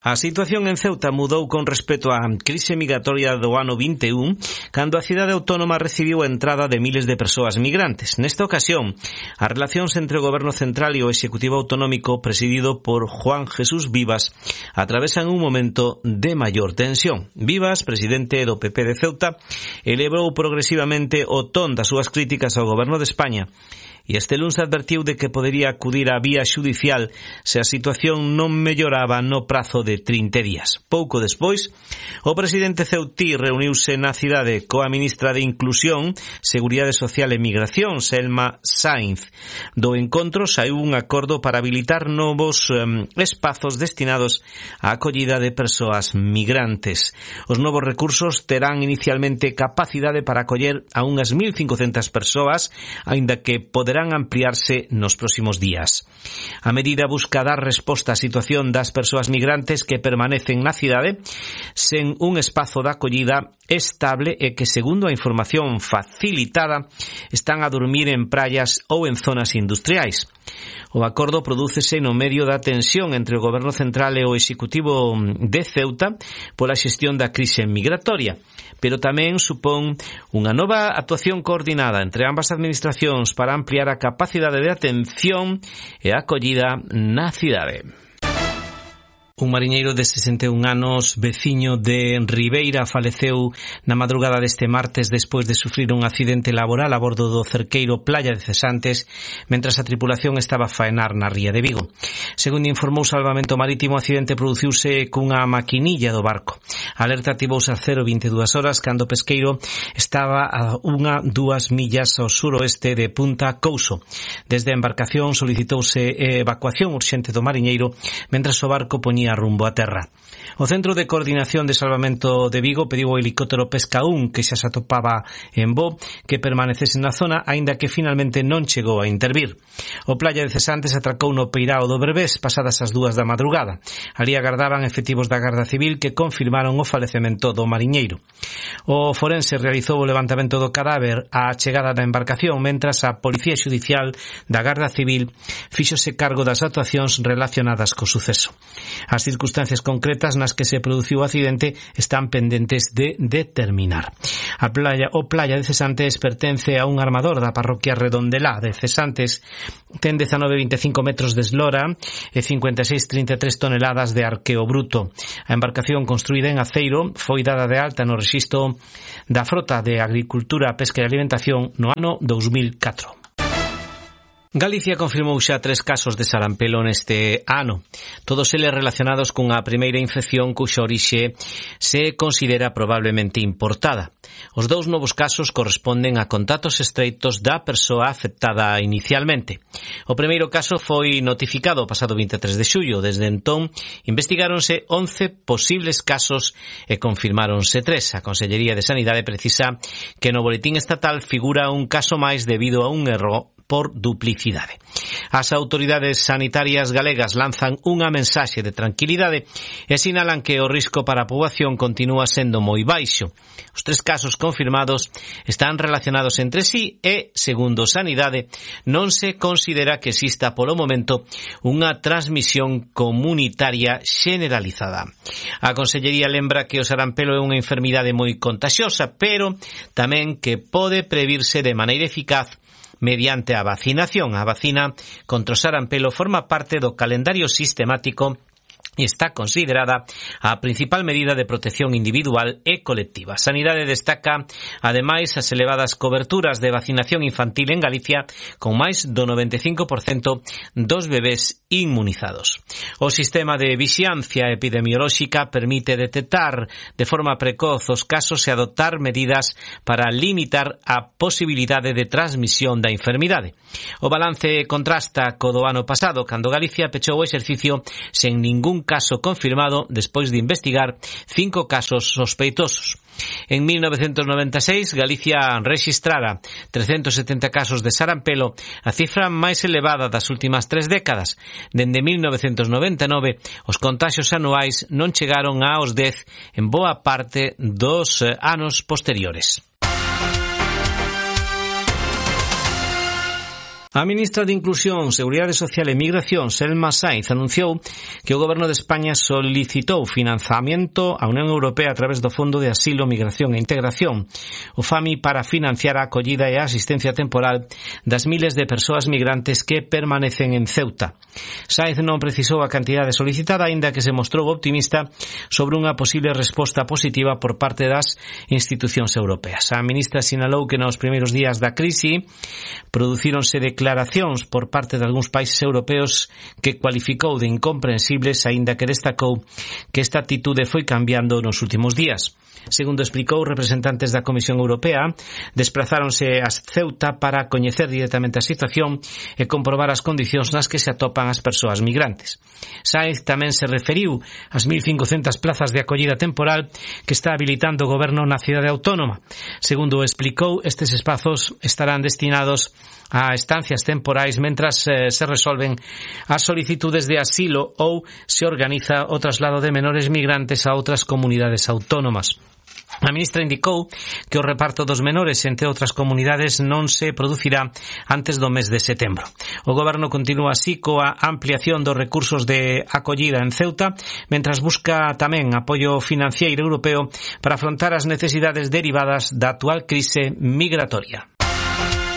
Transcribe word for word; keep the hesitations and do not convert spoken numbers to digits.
A situación en Ceuta mudou con respecto á crise migratoria do ano vinte e un, cando a cidade autónoma recibiu a entrada de miles de persoas migrantes. Nesta ocasión, as relacións entre o Goberno Central e o Executivo Autonómico presidido por Juan Jesús Vivas atravesan un momento de maior tensión. Vivas, presidente do P P de Ceuta, elevou progresivamente o ton das súas críticas ao Goberno de España e este luns advertiu de que podería acudir á vía xudicial se a situación non melloraba no prazo de trinta días. Pouco despois, o presidente ceutí reuniuse na cidade coa ministra de Inclusión, Seguridade Social e Migración, Selma Sainz. Do encontro saiu un acordo para habilitar novos um, espazos destinados á acollida de persoas migrantes. Os novos recursos terán inicialmente capacidade para acoller a unhas mil cincocentas persoas, aínda que poderán ampliarse nos próximos días. A medida busca dar resposta á situación das persoas migrantes que permanecen na cidade sen un espazo de acollida estable e que, segundo a información facilitada, están a dormir en praias ou en zonas industriais. O acordo prodúcese no medio da tensión entre o Goberno Central e o Executivo de Ceuta pola xestión da crise migratoria, pero tamén supón unha nova actuación coordinada entre ambas administracións para ampliar a capacidade de atención e acollida na cidade. Un mariñeiro de sesenta e un anos, veciño de Ribeira, faleceu na madrugada deste martes despois de sufrir un accidente laboral a bordo do cerqueiro Playa de Cesantes mentras a tripulación estaba a faenar na ría de Vigo. Segundo informou Salvamento Marítimo, o accidente produciuse cunha maquinilla do barco. A alerta ativouse a cero vinte e dúas horas cando o pesqueiro estaba a unha dúas millas ao suroeste de Punta Couso. Desde a embarcación solicitouse evacuación urxente do mariñeiro mentras o barco poñía rumbo a terra. O Centro de Coordinación de Salvamento de Vigo pediu ao helicóptero Pesca un, que xa se atopaba en Bo, que permanecese na zona, aínda que finalmente non chegou a intervir. O Playa de Cesantes atracou no peirao do Berbés pasadas as dúas da madrugada. Ali agardaban efectivos da Garda Civil que confirmaron o falecemento do mariñeiro. O forense realizou o levantamento do cadáver á chegada da embarcación, mentras a Policía Xudicial da Garda Civil fíxose cargo das actuacións relacionadas co suceso. As circunstancias concretas nas que se produciu o accidente están pendentes de determinar. A playa, o Playa de Cesantes pertence a un armador da parroquia Redondelá de Cesantes. Ten dezanove vinte e cinco metros de eslora e cincuenta e seis trinta e tres toneladas de arqueo bruto. A embarcación construída en aceiro foi dada de alta no rexistro da Frota de Agricultura, Pesca e Alimentación no ano dous mil catro. Galicia confirmou xa tres casos de sarampelo neste ano, todos eles relacionados cunha primeira infección cuxa orixe se considera probablemente importada. Os dous novos casos corresponden a contactos estreitos da persoa afectada inicialmente. O primeiro caso foi notificado o pasado vinte e tres de xullo. Desde entón, investigáronse once posibles casos e confirmáronse tres. A Consellería de Sanidade precisa que no boletín estatal figura un caso máis debido a un erro por duplicidade. As autoridades sanitarias galegas lanzan unha mensaxe de tranquilidade e sinalan que o risco para a poboación continúa sendo moi baixo. Os tres casos confirmados están relacionados entre sí e, segundo Sanidade, non se considera que exista polo momento unha transmisión comunitaria generalizada. A Consellería lembra que o sarampelo é unha enfermidade moi contaxiosa, pero tamén que pode previrse de maneira eficaz mediante a vacinación. A vacina contra o sarampelo forma parte do calendario sistemático e está considerada a principal medida de protección individual e colectiva. Sanidade destaca, ademais, as elevadas coberturas de vacinación infantil en Galicia, con máis do noventa e cinco por cento dos bebés inmunizados. O sistema de vixiancia epidemiolóxica permite detectar de forma precoz os casos e adoptar medidas para limitar a posibilidade de transmisión da enfermidade. O balance contrasta co do ano pasado, cando Galicia pechou o exercicio sen ningún caso confirmado despois de investigar cinco casos sospeitosos. En mil novecentos noventa e seis, Galicia rexistrara trescentos setenta casos de sarampelo, a cifra máis elevada das últimas tres décadas. Dende mil novecentos noventa e nove, os contaxios anuais non chegaron aos dez en boa parte dos anos posteriores. A ministra de Inclusión, Seguridade Social e Migración, Selma Sáenz, anunciou que o Goberno de España solicitou financiamento á Unión Europea a través do Fondo de Asilo, Migración e Integración, o FAMI, para financiar a acollida e a asistencia temporal das miles de persoas migrantes que permanecen en Ceuta. Sáenz non precisou a cantidade solicitada, aínda que se mostrou optimista sobre unha posible resposta positiva por parte das institucións europeas. A ministra sinalou que nos primeiros días da crise producíronse de declaracións por parte de algúns países europeos que cualificou de incomprensibles, aínda que destacou que esta actitude foi cambiando nos últimos días. Segundo explicou, representantes da Comisión Europea desplazáronse a Ceuta para coñecer directamente a situación e comprobar as condicións nas que se atopan as persoas migrantes. Sáenz tamén se referiu ás mil cincocentas plazas de acollida temporal que está habilitando o Goberno na cidade autónoma. Segundo explicou, estes espazos estarán destinados a estancias temporais mentras eh, se resolven as solicitudes de asilo ou se organiza o traslado de menores migrantes a outras comunidades autónomas. A ministra indicou que o reparto dos menores entre outras comunidades non se producirá antes do mes de setembro. O Goberno continúa así coa ampliación dos recursos de acollida en Ceuta, mentras busca tamén apoio financieiro europeo para afrontar as necesidades derivadas da actual crise migratoria.